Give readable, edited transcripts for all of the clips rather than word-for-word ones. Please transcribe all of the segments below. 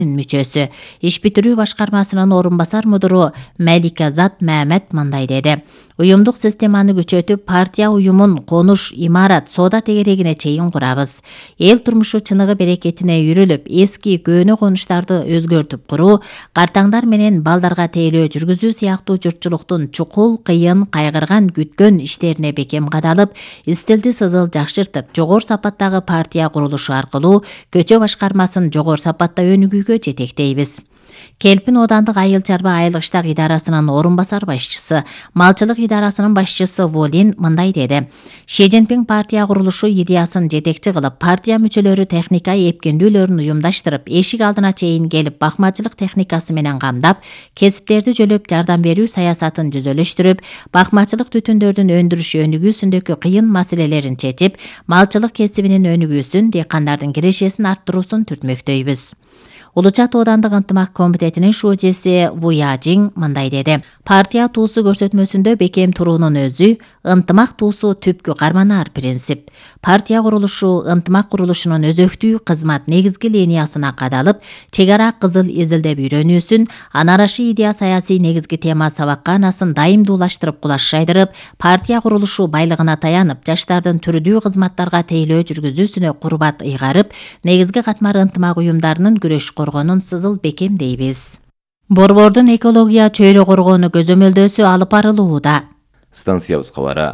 мүчөсү, иш бүтүрүү башкармасынын орун басар мудуру Маликазат Мамед мындай деди. Уюмдук системаны күчөтүп, партия уюмун конуш, имарат, соода тегерегине чейин курабыз. Эл турмушу чыныгы берекетине үйрөлүп, эски көөнө конуштарды өзгөртүп куруу, картаңдар менен балдарга тейлөө жүргүзүү сыяктуу журтчулуктун чукул, кыйын, кайгырган, күткөн иштерине бекем кадалып, стилди сызыл жакшыртып, жогору сапаттагы партия курулушу аркылуу көчө башкармасын жогору сапатта өнүгүүгө жетектейбиз. Келпин Оодандык айыл чарба айылыштак идарасынын орун басар башчысы, малчылык идарасынын башчысы Волин мындай деди. Ши Цзиньпин партия курулушу идеясын жетекчи кылып, партия мүчөлөрү техника эпкендүүлөрүн уюмдаштырып, эшик алдына чейин келип, бакмачылык техникасы менен камдап, кесиптерди жөлөп жардам берүү саясатын жүзөлүштүрүп, бакмачылык түтүндөрдүн өндүрүш өнүгүүсүндөгү кыйын маселелерин чечип, малчылык кесибинин өнүгүүсүн, дыйкандардын кирешесин арттыруусун түртмөктөйбүз. Улучат Оодандык ынтымак комитетинин шүүжеси Вуяжин мындай деди. Партия туусу көрсөтмөсүндө бекем туруунун өзү ынтымак туусу түпкү карманаар принцип. Партия курулушу ынтымак курулушунун өзөктүү кызмат негизги линиясына кадалып, чек ара кызыл изилдеп үйрөнүүсүн, анараши идея саясий негизги тема сабакканасын дайымдуулаштырып кулаш жайдырып, партия курулушу байлыгына таянып, жаштардын түрдүү кызматтарга тейлөө жүргүзүүсүнө курбат ыйгарып, негизги катмар ынтымак уюмдарынын күрөш коргонун сызыл бекемдейбиз. Борбордун экология чөйрө коргонуу көзөмөлдөөсү алып барылууда. Станциябыз кабары.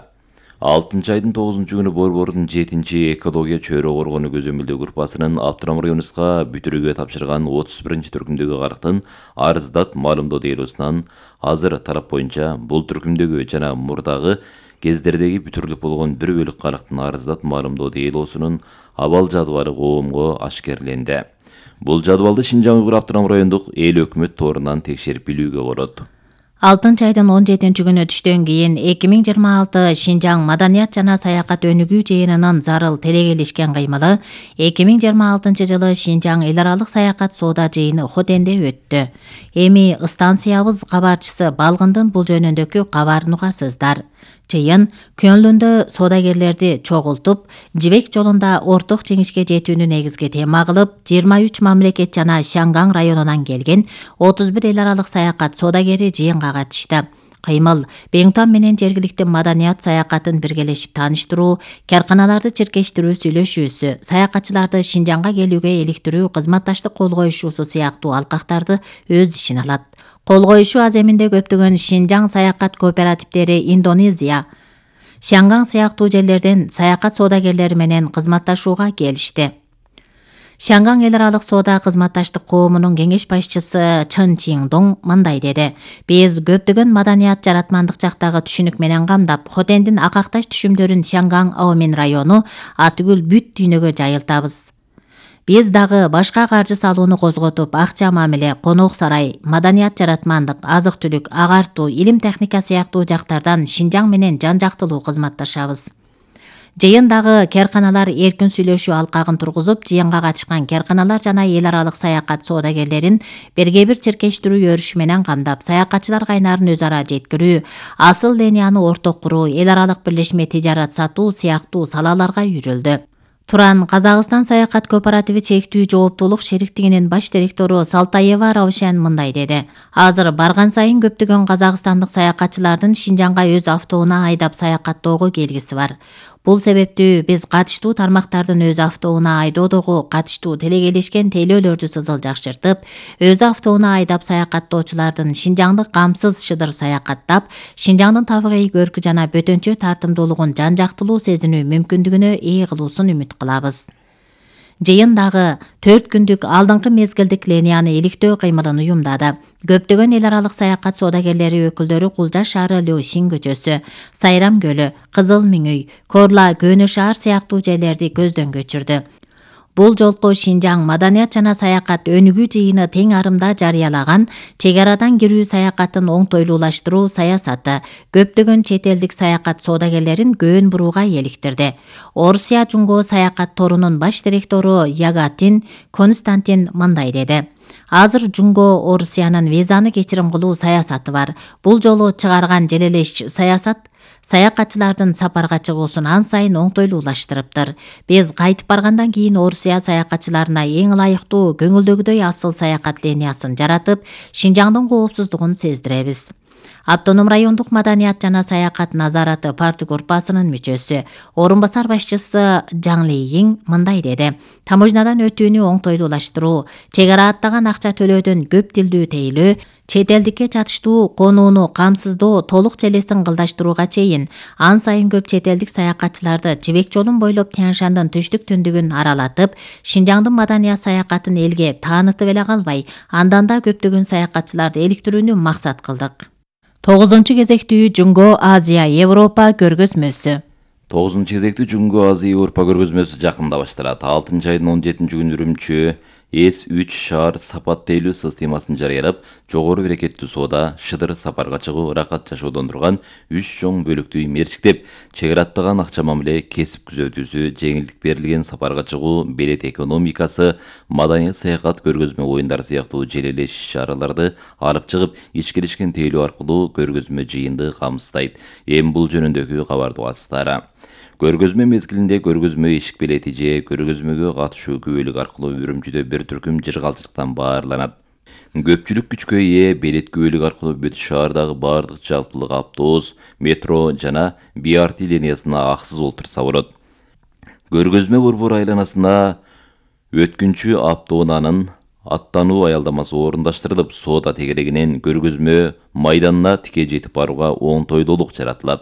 6 айдын 9 күнү Борбордун 7 экология чөйрө коргонуу көзөмөлдөө группасынын Аптырам районубузга бүтүрүүгө тапшырган 31 түркүмдөгү карактын арыздат маалымдоо делосунан азыр тарап боюнча бул түркүмдөгү жана мурдагы кездердеги бүтүрүлүп болгон 1 бөлүк карактын арыздат маалымдоо делосунун абал жадыбалы коомго ашкерленди. Бул жадыбалды Шинжаң Уйгур Аптырам райондук эл өкмөт торунан текшерип билүүгө болот. 6 айдын 17 күнү түштөн кийин 2026 Шинжаң маданият жана саякат өнүгүү жыйынынын зарыл телегелишкен кыймылы 2026 жылы Шинжаң эл аралык саякат соода жыйыны Хотенде өттү. Эми станциябыз кабарчысы Балгындын бул жөнүндөгү кабарын угасыздар. Жыйын көңүлүндө соодагерлерди чогултуп, жибек жолунда орток жеңишке жетүүнү негизги тема кылып, 23 мамлекет жана Шангаң районунан келген 31 эл аралык саякат соодагери жыйынга катышты. Кыймыл Беңтан менен жергиликтүү маданият саякатын биргелешип тааныштыруу, карканаларды чиркештирүү сүйлөшүүсү, саякатчыларды Шинжаңга келүүгө иликтирүү, кызматташтык кол коюшуусу сыяктуу алкактарды өз ишине алат. Кол коюшу аземинде көптөгөн Шинжаң саякат кооперативдери Индонезия, Шангаң сыяктуу жерлерден саякат соодагерлери менен кызматташууга келишти. Шангаң эл аралык соода кызматташтык коомунун кеңеш башчысы Чын Чиндоң мындай деди. Биз көптөгөн маданият жаратмандык жактагы түшүнүк менен камдап, Хотендин акакташ түшүмдөрүн Шангаң Аомин району атүгүл бүт дүйнөгө жайылтабыз. Биз дагы башка каржы салууну козготуп, акча мамиле, конок сарай, маданият жаратмандык, азык-түлүк, агартуу, илим техника сыяктуу жактардан Шинжаң менен жан жактылуу кызматташабыз. Жыйындагы керканалар эркин сүйлөшүү алкагын тургузуп, жыйынга катышкан керканалар жана эл аралык саякат соодагерлерин бирге бир чиркештирүү өрүшү менен камдап, саякатчылар кайнарын өз ара жеткирүү, асыл линияны орток куруу, эл аралык бирлешме тижарат сатуу сыяктуу салаларга үйрөлдү. Туран Казакстан саякат кооперативи чектүү жооптуулук шериктигинин баш директору Салтаева Раушан мындай деди. Азыр барган сайын көптөгөн казакстандык саякатчылардын Шинжаңга өз автоуна айдап саякаттоого келгиси бар. Бул себептүү биз катыштуу тармактардын өз автоуна айдоодогу катыштуу телегелешкен тейлөөлөрдү сызыл жакшыртып, өз автоуна айдап саякаттоочулардын Шинжаңды камсыз шыдыр саякаттап, Шинжаңдын табигый көркү жана бөтөнчө тартымдуулугун жан жактылуу сезинүү мүмкүндүгүнө ээ кылуусун үмүт кылабыз. Жыйындагы 4 күндүк алдыңкы мезгилдик линияны иликтөө кыймылын уюмдады. Көптөгөн эл аралык саякат соодагерлери өкүлдөрү Кулжа шаары Лёшин көчөсү, Сайрам көлү, Кызыл Миңүй, Корла Көнө шаар сыяктуу жерлерди көздөн көчүрдү. Бул жолку Шинжаң маданият жана саякат өнүгүү жыйыны тең арымда жарыялаган чек арадан кирүү саякатын оңтойлуулаштыруу саясаты көптөгөн чет элдик саякат соодагерлерин көөн бурууга эликтирди. Орусия Жунго саякат торунун баш директору Ягатин Константин мындай деди. Азыр Жунго Орусиянын визаны кечирим кылуу саясаты бар. Бул жолу чыгарган желелеш саясат саякатчылардын сапарга чыгуусун ан сайын оңтойлуулаштырыптыр. Биз кайтып баргандан кийин Орусия саякатчыларына эң ылайыктуу көңүлдөгүдөй асыл саякат линиясын жаратып, Шинжаңдын коопсуздугун сездиребиз. Автоном райондук маданият жана саякат назараты парты группасынын мүчөсү, орун басар башчысы Жаң Лейин мындай деди. Таможнядан өтүүнү оңтойлуулаштыруу, чек ара аттаган акча төлөөдөн көп тилдүү тейлөө, чет элдикке чатыштуу конууну камсыздоо толук желесин кылдаштырууга чейин ан сайын көп чет элдик саякатчыларды Жибек жолун бойлоп Тянь-Шандын түштүк түндүгүн аралатып, Шинжаңдын маданият саякатын элге таанытып эле калбай, андан да көптөгөн саякатчыларды иликтирүүнү максат кылдык. 9 кезектүү Жунго Азия Европа көргөзмөсү. 9 кезектүү Жунго Азия Европа көргөзмөсү жакында башталат. 6 айдын 17-күнү Үрүмчү S3 шаар сапат тейлөө системасын жарыялап, жогору берекеттүү соода, шыдыр сапарга чыгуу, ракат жашоодон турган 3 чоң бөлүктүү мерчиктеп, чек ара аттаган акча мамиле, кесип күзөтүүсү, жеңилдик берилген сапарга чыгуу, белет экономикасы, маданият саякат көргөзмө оюндары сыяктуу желелеш иш-чараларды алып чыгып, ичкилишкен тейлөө аркылуу көргөзмө жыйынды камсыздайт. Эми бул жөнүндөгү кабарды угасыздар. Көргөзмө мезгилинде көргөзмө эшик билети же көргөзмөгө катышуу күбөлүк аркылуу Үрүмчүдө бир түркүм жыргалчылыктан баарланат. Көпчүлүк күчкө ээ билет күбөлүк аркылуу бүт шаардагы бардык жалпылык автобус, метро жана BRT линиясына аксыз олтурса болот. Көргөзмө Борбор айланасына өткүнчү автоунаанын аттануу аялдамасы орундаштырылып, соода тегерегинен көргөзмө майданына тике жетип барууга оңтойлуулук жаратылат.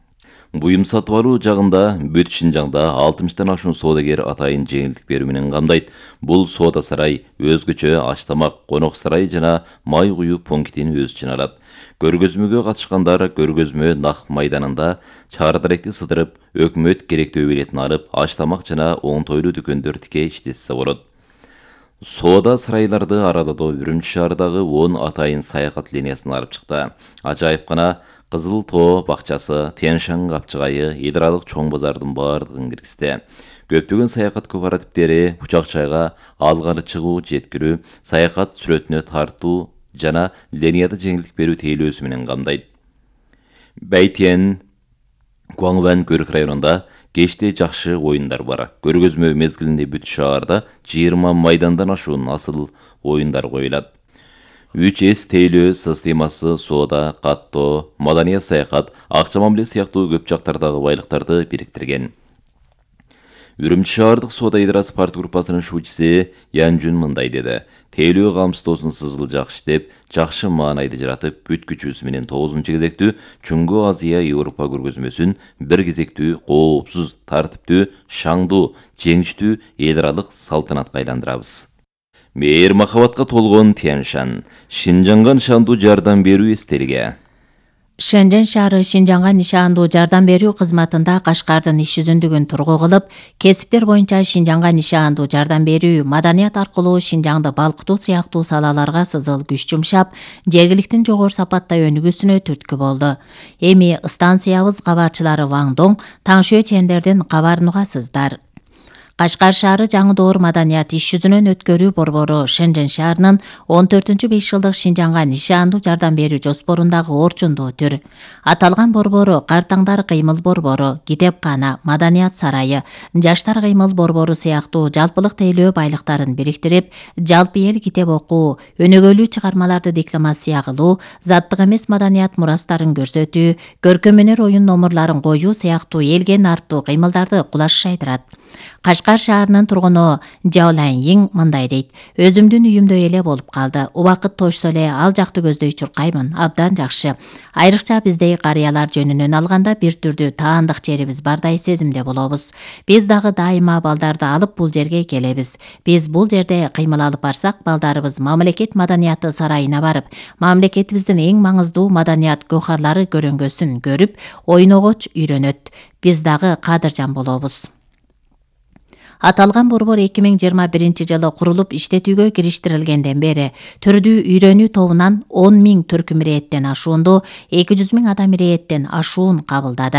Буюм сатып алуу жагында бүт Шинжаңда 60тан ашуун соодагер атайын жеңилдик берүү менен камдайт. Бул соода сарай, өзгөчө аш-тамак, конок сарай жана май куюу пунктин өз ичине алат. Көргөзмөгө катышкандар көргөзмө нак майданында чардаrekти сыдырып, өкмөт керектүү билетин алып, аш-тамак жана оңтойлуу дүкөндөр тике иштесе болот. Соода сарайларды аралоодо Үрүмчү шаарындагы 10 атайын саякат линиясын алып чыкты. Ажайыпкана Кызыл Тоо бакчасы, Тянь-Шань капчыгайы, эл аралык чоң базардын бардыгын киргизди. Көптөгөн саякат кооперативдери учак жайга алганы чыгуу, жеткирүү, саякат сүрөтүнө тартуу жана линияда жеңилдик берүү тейлөөсү менен камдайт. Бәйтен, Гуангван көрүк районунда кечте жакшы оюндар бар. Көргөзмө мезгилинде бүт шаарда 20 майдандан ашуун асыл оюндар коюлат. 3S тейлөө системасы соода, каттоо, маданият саякат, акча мамиле сыяктуу көп жактардагы байлыктарды бириктирген. Үрүмчү шаардык соода идарасы парт группасынын шуучусы Янжун мындай деди. Тейлөө камсыздоосун сызылжак иштеп, жакшы маанайды жаратып, бүт күчүбүз менен 9 кезектүү Жунго Азия Европа көргөзмөсүн бир кезектүү, коопсуз, тартиптүү, шаңдуу, жеңиштүү эл аралык салтанатка айландырабыз. Мейир махабатка толгон Тянь-Шань, Шинжаңга нишандуу жардам берүү эстелиге. Шэньчжэн шаары Шинжаңга нишандуу жардам берүү кызматында Кашкардын иш жүзүндүгүн тургу кылып, кесиптер боюнча Шинжаңга нишандуу жардам берүү, маданият аркылуу Шинжаңды балкытуу сыяктуу салаларга сызыл күч жумшап, жергиликтин жогору сапатта өнүгүүсүнө түрткү болду. Эми станциябыз кабарчылары Ваң Доң, Таңшуэ чендерден кабарын угасыздар. Кашкар шаары жаңы доор маданият иш жүзүнөн өткөрүү борбору Шэньчжэн шаарынын 14-5 жылдык Шинжаңга нишандуу жардам берүү жоспорундагы орчундуу түр. Аталган борбору Картаңдар кыймыл борбору, Китепкана, Маданият сарайы, Жаштар кыймыл борбору сыяктуу жалпылык тейлөө байлыктарын бириктирип, жалпы эл китеп окуу, өнөгөлүү чыгармаларды декламация кылуу, заттык эмес маданият мурастарын көрсөтүү, көркөм өнөр оюн номурларын коюу сыяктуу элге нарптуу кыймылдарды кулаш шайдырат. Кашкар шаарынын тургуну Жао Ланьин мындай дейт. Өзүмдүн үйүмдөй эле болуп калды. Убакыт тошсо эле ал жакты көздөй чуркаймын. Абдан жакшы. Айрыкча биздей карыялар жөнүнөн алганда бир түрдүү таандык жерибиз бардай сезимде болобуз. Биз дагы дайыма балдарды алып бул жерге келебиз. Биз бул жерде кыймыл алып барсак, балдарыбыз мамлекет маданияты сарайына барып, мамлекетибиздин эң маңыздуу маданият гөөхарлары көрөнгөсүн көрүп, ойногоч үйрөнөт. Биз дагы кадыржан болобуз. Аталган борбор 2021 жылы курулуп иштетүүгө кириштирилгенден бери түрдүү үйрөнүү тобунан 10 000 түркүм ирээттен ашуундо 200 000 адам ирээттен ашуун кабылдады.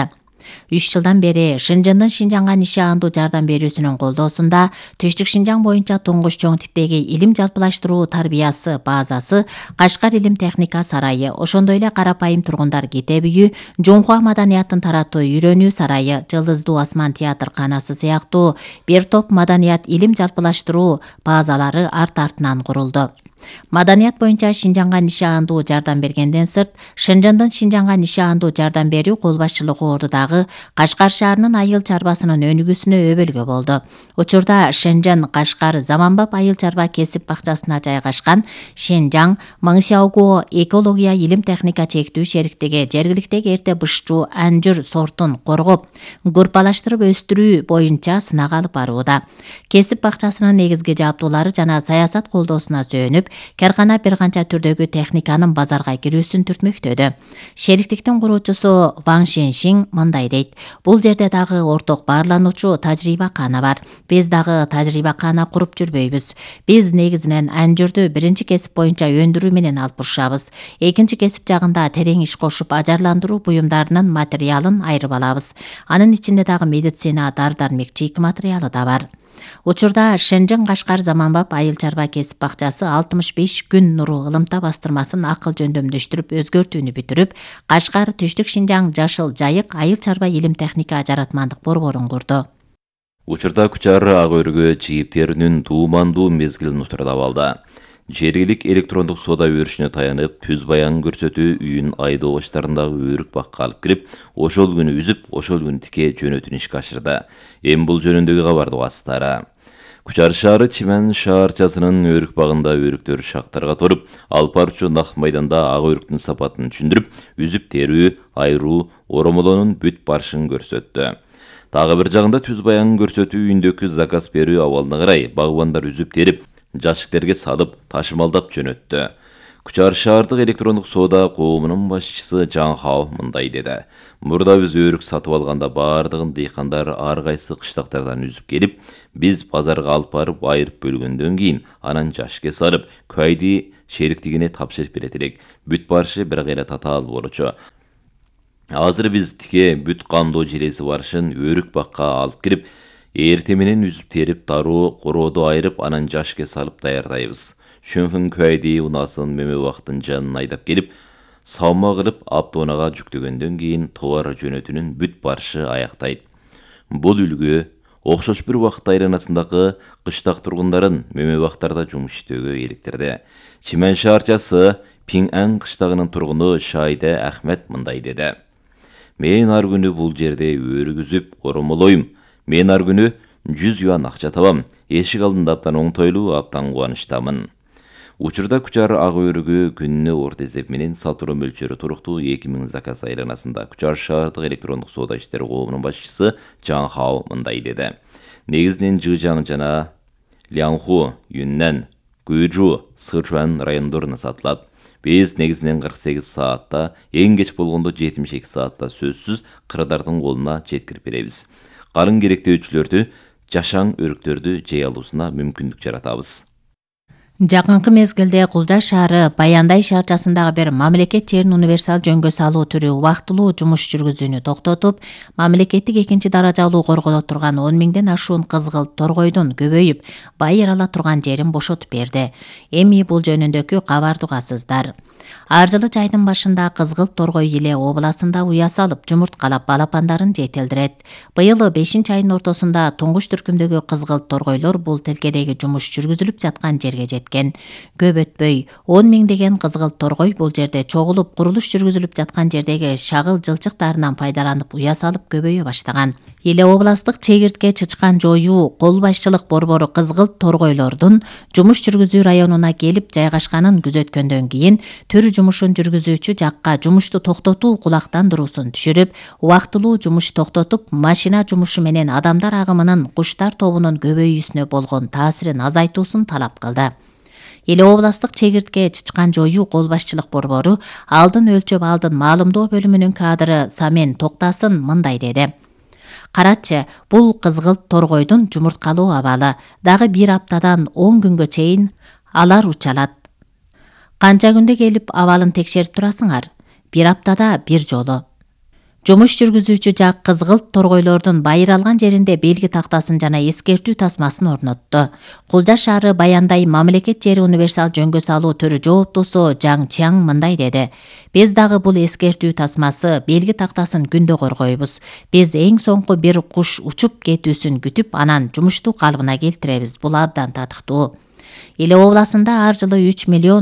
3 жылдан бери Шынжындын Шинжаңга нишаандуу жардам берүүсүнүн колдоосунда Түштүк Шинжаң боюнча туңгуч чоң типтеги илим жалпылаштыруу тарбиясы базасы, Кашкар илим техника сарайы, ошондой эле карапайым тургундар китеп үйү, Жунхуа маданиятын таратуу үйрөнүү сарайы, Жылдыздуу асман театр канасы сыяктуу бир топ маданият илим жалпылаштыруу базалары арт-артынан курулду. Маданият боюнча Шинжаңга нишаандуу жардам бергенден сырт, Шынжындын Шинжаңга нишаандуу жардам берүү кол башчылыгы ордудагы Кашкар шаарынын айыл чарбасынын өнүгүүсүнө өбөлгө болду. Учурда Шэнжэн Кашкар Заманбап айыл чарба кесип бакчасына жайгашкан Шинжаң Маңсяогуо экология илим техника чектүү шериктиги жергиликтеги эрте бышчуу анжур сортун коргоп, группалаштырып өстүрүү боюнча сынак алып барууда. Кесип бакчасынын негизги жабдуулары жана саясат колдоосуна сөөнүп, каркана бир канча түрдөгү техниканын базарга кирүүсүн түртмөктөдү. Шериктиктин куруучусу Ваң Шеншин мындай дейт: бул жерде дагы орток баарлануучу тажрыйбакана бар. Биз дагы тажрыйбакана куруп жүрбөйбүз. Биз негизинен анжурду биринчи кесип боюнча өндүрүү менен алып бурушабыз. Экинчи кесип жагында терең иш кошуп ажарландыруу буюмдарынын материалын айырып алабыз. Анын ичинде дагы медицина, дар-дармек, чийки материалы да бар. Учурда Шэнжэн Кашкар Заманбап айыл чарба кесип бакчасы 65 күн нуру ылымта бастырмасын акыл жөндөмдөштүрүп өзгөртүүнү бүтүрүп, Кашкар Түштүк Шинжаң Жашыл Жайык айыл чарба илим техника жаратмандык борборун курду. Учурда Кучар ак өргө чийиптеринин дуумандуу мезгилин утурдап алды. Жергилик электрондук соода өрүшүнө таянып, түз баян көрсөтүү үйүн айдоо баштарындагы өрүк бакка алып кирип, ошол күнү үзүп, ошол күнү тике жөнөтүүнү ишке ашырды. Эми бул жөнүндөгү кабарды угасыздар. Кучар шаары Чимен шаарчасынын өрүк багында өрүктөр шактарга торуп, алып баруучу нак майданда ак өрүктүн сапатын түшүндүрүп, үзүп терүү, айыруу, оромолоонун бүт барышын көрсөттү. Дагы бир жагында түз баян көрсөтүү үйүндөгү заказ берүү абалына карай багбандар үзүп терип, жашиктерге салып, ташымалдап жөнөттү. Кучар шаардык электрондук соода коомунун башчысы Жан Хао мындай деди: Мурда биз өрүк сатып алганда бардыгын дыйкандар ар кайсы кыштактардан үзүп келип, биз базарга алып барып айырып бөлгөндөн кийин, анан жашикке салып, кайды шериктигине тапшырып берет элек. Бүт барышы бир кайра татаал болчу. Азыр биз тике бүт камдоо желеси барышын өрүк бакка алып кирип, эрте менен үзүп терип, дароо, корооду айырып, анан жашикке салып даярдайбыз. Шөнфүн көйди унасын мөмө вактын жанын айдап келип, саума кылып аптоонага жүктөгөндөн кийин товар жөнөтүүнүн бүт барышы аяктайт. Бул үлгү окшош бир убакыт айланасындагы кыштак тургундарын мөмө вактарда жумуш иштөөгө иликтирди. Чимен шаарчасы Пиңэн кыштагынын тургуну Шайде Ахмет мындай деди: Мен ар күнү бул жерде өрүк үзүп, оромолойм. Мен ар күнү 100 юан акча табам. Эшик алдында аптан оңтойлуу, аптан кубанычтамын. Учурда Кучар ак өрүгү күнүнө орто эсеп менен сатуу мөлчөрү туруктуу 2000 заказ айланасында. Кучар шаардык электрондук соода иштери коомунун башчысы Жан Хао мындай деди: Негизинен Жыжаң жана Лянху, Юннан, Гуйжу, Сычуан райондоруна сатылат. Биз негизинен 48 саатта, эң кеч болгондо 72 саатта сөзсүз кырдардын колуна жеткирип беребиз. Калың керектөөчүлөрдү, жашаң өрүктөрдү жей алуусуна мүмкүндүк жаратабыз. Жакынкы мезгилде Кулжа шаары Баяндай шаарчасындагы бир мамлекет жерин универсал жөнгө салуу түрү убактылуу жумуш жүргүзүүнү токтотуп, мамлекеттик экинчи даражалуу корголо турган 10 миңден ашуун кызгылт торгойдун көбөйүп, байыр ала турган жерин бошотуп берди. Эми бул жөнүндөгү кабарды угасыздар. Ар жылы жайдын башында кызгылт торгой Иле областында уя салып, жумурткалап балапандарын жетилдирет. Быйыл 5-айдын ортосунда туңгуч түркүмдөгү кызгылт торгойлор бул тилкедеги жумуш жүргүзүлүп жаткан жерге жеткен. Көп өтпөй 10 миңдеген кызгылт торгой бул жерде чогулуп, курулуш жүргүзүлүп жаткан жердеги шагыл жылчыктарынан пайдаланып уя салып көбөйө баштаган. Иле областык чегиртке чычкан жоюу кол башчылык борбору кызгылт торгойлордун жумуш жүргүзүү районуна келип жайгашканын күзөткөндөн кийин төр жумушун жүргүзүүчү жакка жумушту токтотуу кулактандыруусун түшүрүп, убактылуу жумуш токтотуп, машина жумушу менен адамдар агымынын куштар тобунун көбөйүүсүнө болгон таасирин азайтуусун талап кылды. Иле областык чегиртке чычкан жоюу кол башчылык борбору алдын өлчөп алдын маалымдоо бөлүмүнүн кадры Самен Токтасын мындай деди: Карачы, бул кызгылт торгойдун жумурткалоо абалы. Дагы бир аптадан 10 күнгө чейин алар учалат. Канча күндө келип абалын текшерип турасыңар? Бир аптада бир жолу. Жумуш жүргүзүүчү жак кызгылт торгойлордун байыралган жеринде белги тактасын жана эскертүү тасмасын орнотту. Кулжа шаары Баяндай мамлекет жери универсал жөнгө салуу төрү жооптусу Жаң Чяң мындай деди. Биз дагы бул эскертүү тасмасы, белги тактасын күндө коргойбуз. Биз эң соңку бир куш учуп кетүүсүн күтүп, анан жумушту калыбына келтиребиз. Бул абдан татыктуу. Иле областында ар жылы 3 миллион